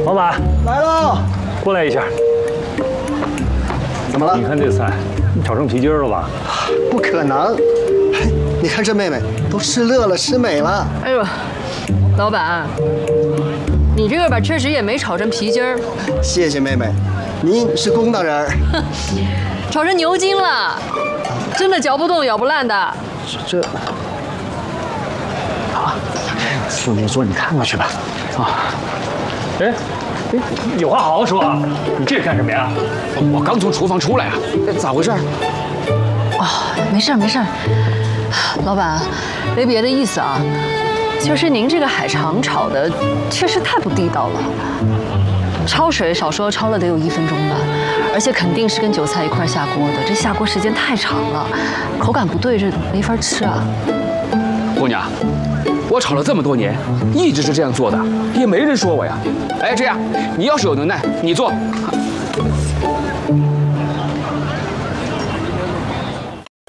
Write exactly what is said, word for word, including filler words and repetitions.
老板来喽， 过来一下。 怎么了？ 你看这菜，炒成皮筋了吧？ 不可能！你看这妹妹都吃乐了，吃美了。 哎呦，老板，你这个吧确实也没炒成皮筋儿， 谢谢妹妹，您是公道人儿。 炒成牛筋了，真的嚼不动、咬不烂的。 这这，好，就那桌你看过去吧。啊， 哎，哎，有话好好说啊！你这是干什么呀？ 我刚从厨房出来啊，咋回事？ 哦，没事儿没事儿，老板，没别的意思啊，就是您这个海肠炒的确实太不地道了。焯水少说焯了得有一分钟吧，而且肯定是跟韭菜一块下锅的，这下锅时间太长了，口感不对，这没法吃啊。 姑娘，我炒了这么多年，一直是这样做的，也没人说我呀。哎，这样，你要是有能耐，你做，